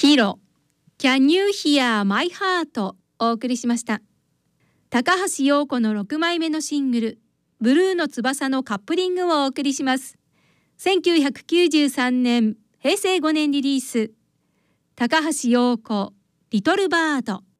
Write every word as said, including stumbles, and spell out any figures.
ヒロ Can You Hear My Heart お送りしました。高橋洋子のろくまいめのシングルブルーの翼のカップリングをお送りします。せんきゅうひゃくきゅうじゅうさんねんへいせいごねんリリース、高橋洋子リトルバード。